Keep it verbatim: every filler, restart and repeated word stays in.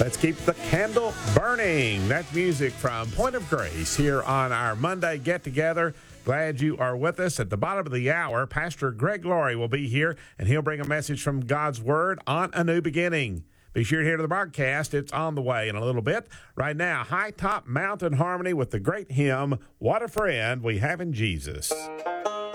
Let's keep the candle burning. That's music from Point of Grace here on our Monday get-together. Glad you are with us. At the bottom of the hour, Pastor Greg Laurie will be here, and he'll bring a message from God's Word on a new beginning. Be sure to hear the broadcast. It's on the way in a little bit. Right now, High Top Mountain Harmony with the great hymn, What a Friend We Have in Jesus.